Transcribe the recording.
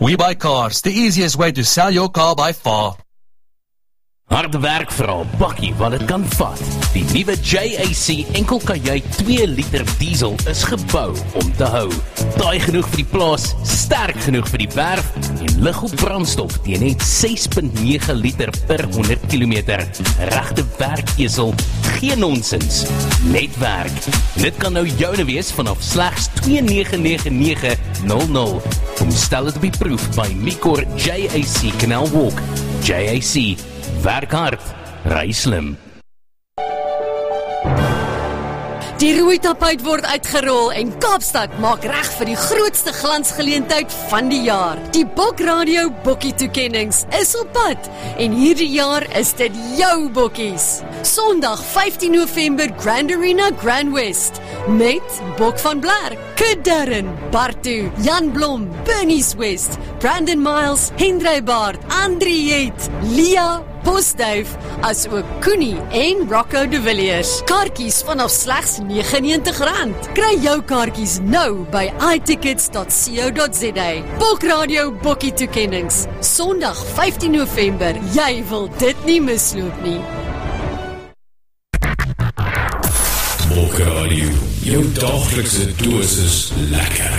We Buy Cars, the easiest way to sell your car by far. Harde werk vir 'n bakkie wat dit kan vat. Die nuwe JAC enkelkajuit 2 liter diesel is gebou om te hou. Taai genoeg vir die plaas, sterk genoeg vir die werf en lig op brandstof teen net 6.9 liter per 100 km. Regte werkesel, geen nonsens, net werk. Dit kan nou joune wees vanaf slegs 2,99900. Kom stel dit op die proef by Micor JAC Canal Walk. JAC, werk hard, ry slim. Die rooi tapuit word uitgerol en Kaapstad maak reg vir die grootste glansgeleentheid van die jaar. Die Bok Radio Bokkie toekennings is op pad en hierdie jaar is dit jou bokkies. Sondag 15 November Grand Arena Grand West met Bok van Blerk, Kid Darren, Bartu, Jan Blom, Bernice West, Brandon Miles, Hendrey Baard, Andriet, Lia, Postduif, as ook Koenie en Rocco de Villiers. Kaartjies vanaf slegs R99. Kry jou kaartjies nou by itickets.co.za. Bok Radio Bokkie toekennings. Sondag 15 November. Jy wil dit nie misloop nie. Bok Radio, jou daglikse dosis lekker.